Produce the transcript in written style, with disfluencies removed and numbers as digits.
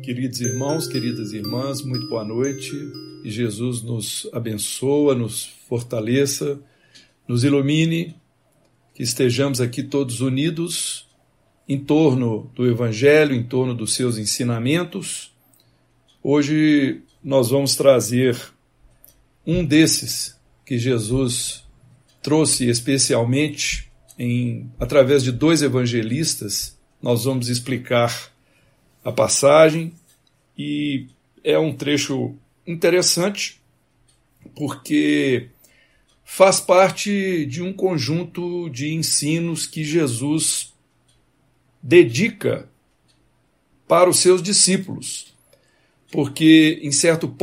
Queridos irmãos, queridas irmãs, muito boa noite. Que Jesus nos abençoe, nos fortaleça, nos ilumine, que estejamos aqui todos unidos em torno do Evangelho, em torno dos seus ensinamentos. Hoje nós vamos trazer um desses que Jesus trouxe especialmente através de dois evangelistas. Nós vamos explicar a passagem e é um trecho interessante porque faz parte de um conjunto de ensinos que Jesus dedica para os seus discípulos, porque em certo